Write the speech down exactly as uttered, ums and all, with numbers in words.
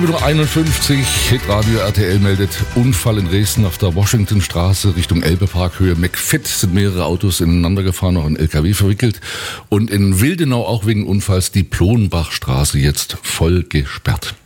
sieben Uhr einundfünfzig, Hitradio R T L meldet Unfall in Dresden auf der Washingtonstraße Richtung Elbepark, Höhe McFit, sind mehrere Autos ineinander gefahren, auch ein L K W verwickelt. Und in Wildenau auch wegen Unfalls die Plonbachstraße jetzt voll gesperrt.